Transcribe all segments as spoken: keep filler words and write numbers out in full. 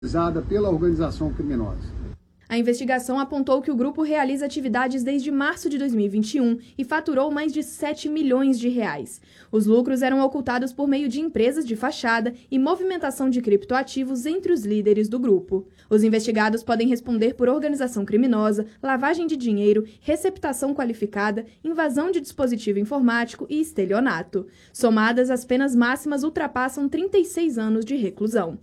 pela organização criminosa. A investigação apontou que o grupo realiza atividades desde março de dois mil e vinte e um e faturou mais de sete milhões de reais. Os lucros eram ocultados por meio de empresas de fachada e movimentação de criptoativos entre os líderes do grupo. Os investigados podem responder por organização criminosa, lavagem de dinheiro, receptação qualificada, invasão de dispositivo informático e estelionato. Somadas, as penas máximas ultrapassam trinta e seis anos de reclusão.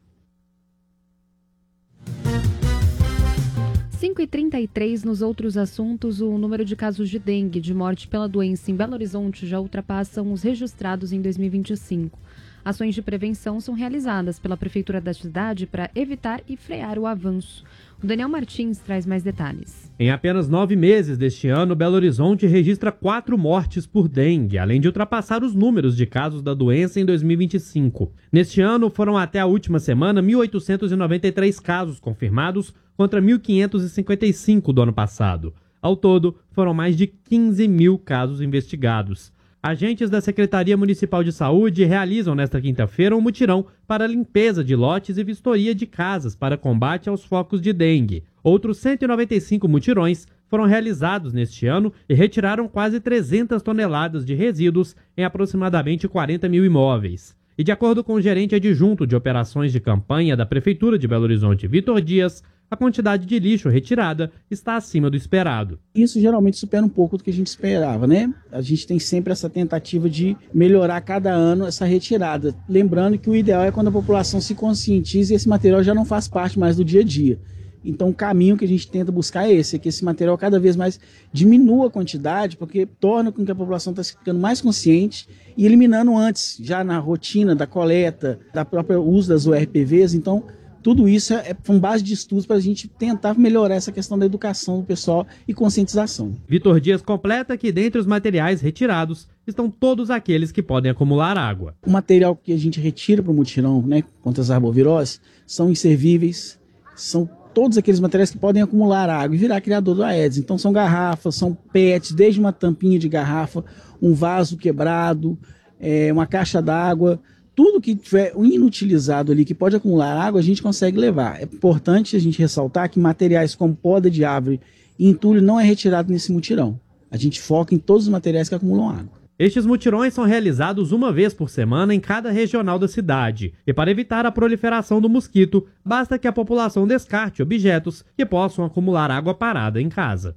cinco e trinta e três, nos outros assuntos, o número de casos de dengue de morte pela doença em Belo Horizonte já ultrapassam os registrados em dois mil e vinte e cinco. Ações de prevenção são realizadas pela Prefeitura da cidade para evitar e frear o avanço. O Daniel Martins traz mais detalhes. Em apenas nove meses deste ano, Belo Horizonte registra quatro mortes por dengue, além de ultrapassar os números de casos da doença em dois mil e vinte e cinco. Neste ano, foram até a última semana mil oitocentos e noventa e três casos confirmados, contra mil quinhentos e cinquenta e cinco do ano passado. Ao todo, foram mais de quinze mil casos investigados. Agentes da Secretaria Municipal de Saúde realizam nesta quinta-feira um mutirão para limpeza de lotes e vistoria de casas para combate aos focos de dengue. Outros cento e noventa e cinco mutirões foram realizados neste ano e retiraram quase trezentas toneladas de resíduos em aproximadamente quarenta mil imóveis. E de acordo com o gerente adjunto de operações de campanha da Prefeitura de Belo Horizonte, Vitor Dias, a quantidade de lixo retirada está acima do esperado. Isso geralmente supera um pouco do que a gente esperava, né? A gente tem sempre essa tentativa de melhorar cada ano essa retirada. Lembrando que o ideal é quando a população se conscientiza e esse material já não faz parte mais do dia a dia. Então o caminho que a gente tenta buscar é esse, é que esse material cada vez mais diminua a quantidade, porque torna com que a população está ficando mais consciente e eliminando antes, já na rotina da coleta, da própria uso das O R P Vs. Então tudo isso é com base de estudos para a gente tentar melhorar essa questão da educação do pessoal e conscientização. Vitor Dias completa que dentre os materiais retirados estão todos aqueles que podem acumular água. O material que a gente retira para o mutirão, né, contra as arboviroses, são inservíveis, são todos aqueles materiais que podem acumular água e virar criador do Aedes. Então são garrafas, são pets, desde uma tampinha de garrafa, um vaso quebrado, é, uma caixa d'água. Tudo que tiver inutilizado ali, que pode acumular água, a gente consegue levar. É importante a gente ressaltar que materiais como poda de árvore e entulho não é retirado nesse mutirão. A gente foca em todos os materiais que acumulam água. Estes mutirões são realizados uma vez por semana em cada regional da cidade. E para evitar a proliferação do mosquito, basta que a população descarte objetos que possam acumular água parada em casa.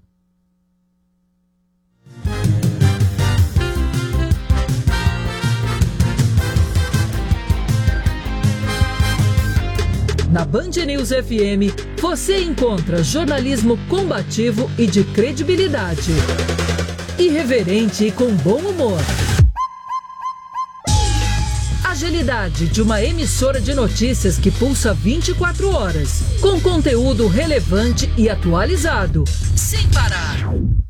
Na Band News F M, você encontra jornalismo combativo e de credibilidade. Irreverente e com bom humor. Agilidade de uma emissora de notícias que pulsa vinte e quatro horas, com conteúdo relevante e atualizado, sem parar.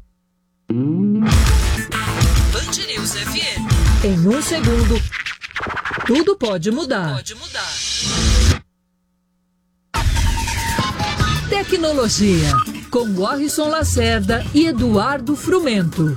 Band News F M. Em um segundo, tudo pode mudar. Pode mudar. Tecnologia, com Warrison Lacerda e Eduardo Frumento.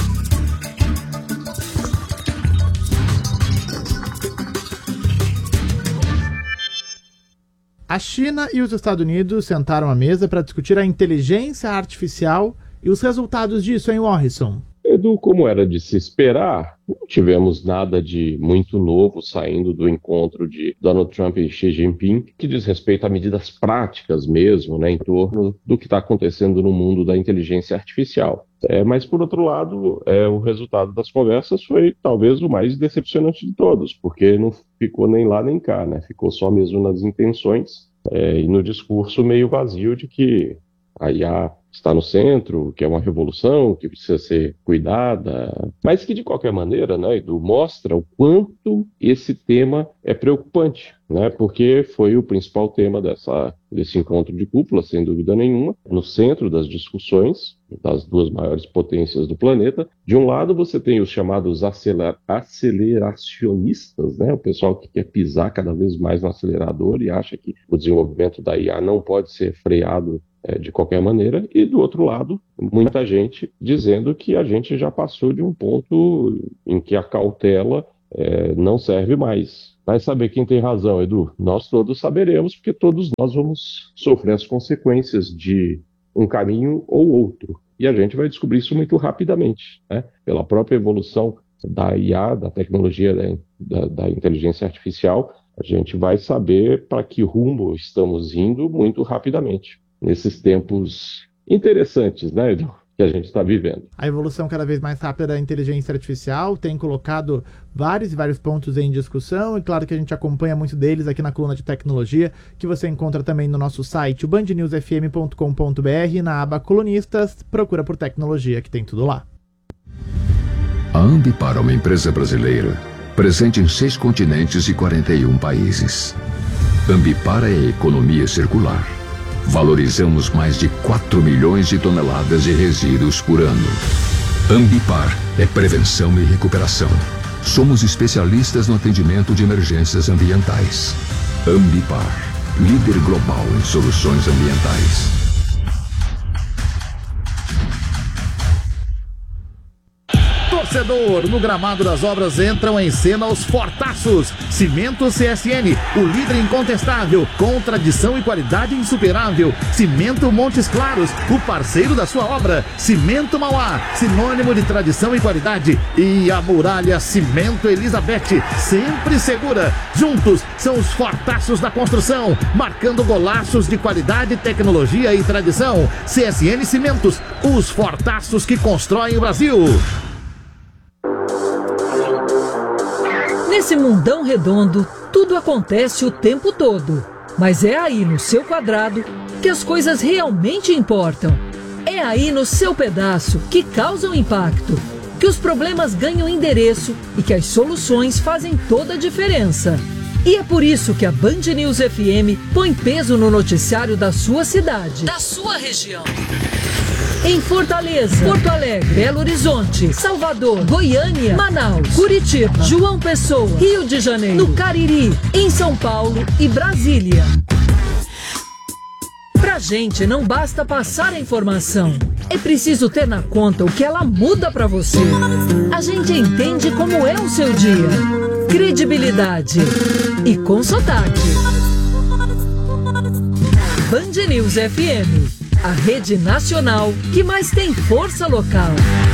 A China e os Estados Unidos sentaram à mesa para discutir a inteligência artificial e os resultados disso, hein, Warrison? Edu, como era de se esperar, não tivemos nada de muito novo saindo do encontro de Donald Trump e Xi Jinping, que diz respeito a medidas práticas mesmo, né, em torno do que está acontecendo no mundo da inteligência artificial. É, mas, por outro lado, é, o resultado das conversas foi talvez o mais decepcionante de todos, porque não ficou nem lá nem cá, né? Ficou só mesmo nas intenções é, e no discurso meio vazio de que a I A está no centro, que é uma revolução, que precisa ser cuidada, mas que de qualquer maneira, né, Edu, mostra o quanto esse tema é preocupante, né, porque foi o principal tema dessa, desse encontro de cúpula, sem dúvida nenhuma, no centro das discussões das duas maiores potências do planeta. De um lado você tem os chamados aceler- aceleracionistas, né, o pessoal que quer pisar cada vez mais no acelerador e acha que o desenvolvimento da I A não pode ser freado de qualquer maneira, e do outro lado, muita gente dizendo que a gente já passou de um ponto em que a cautela é, não serve mais. Vai saber quem tem razão, Edu? Nós todos saberemos, porque todos nós vamos sofrer as consequências de um caminho ou outro. E a gente vai descobrir isso muito rapidamente, né? Pela própria evolução da I A, da tecnologia da, da, da inteligência artificial, a gente vai saber para que rumo estamos indo muito rapidamente, nesses tempos interessantes, né, Edu, que a gente está vivendo. A evolução cada vez mais rápida da inteligência artificial tem colocado vários e vários pontos em discussão, e claro que a gente acompanha muito deles aqui na coluna de tecnologia, que você encontra também no nosso site, o band news f m ponto com ponto b r, na aba colunistas, procura por tecnologia, que tem tudo lá. A Ambipar é uma empresa brasileira, presente em seis continentes e quarenta e um países. Ambipar é a economia circular. Valorizamos mais de quatro milhões de toneladas de resíduos por ano. Ambipar é prevenção e recuperação. Somos especialistas no atendimento de emergências ambientais. Ambipar, líder global em soluções ambientais. Torcedor, no gramado das obras entram em cena os fortaços. Cimento C S N, o líder incontestável, com tradição e qualidade insuperável. Cimento Montes Claros, o parceiro da sua obra. Cimento Mauá, sinônimo de tradição e qualidade. E a Muralha Cimento Elizabeth, sempre segura. Juntos são os fortaços da construção, marcando golaços de qualidade, tecnologia e tradição. C S N Cimentos, os fortaços que constroem o Brasil. Nesse mundão redondo, tudo acontece o tempo todo. Mas é aí no seu quadrado que as coisas realmente importam. É aí no seu pedaço que causam impacto, que os problemas ganham endereço e que as soluções fazem toda a diferença. E é por isso que a Band News F M põe peso no noticiário da sua cidade, da sua região. Em Fortaleza, Porto Alegre, Belo Horizonte, Salvador, Goiânia, Manaus, Curitiba, João Pessoa, Rio de Janeiro, no Cariri, em São Paulo e Brasília. Pra gente não basta passar a informação, é preciso ter na conta o que ela muda pra você. A gente entende como é o seu dia. Credibilidade e com sotaque. Band News F M, a rede nacional que mais tem força local.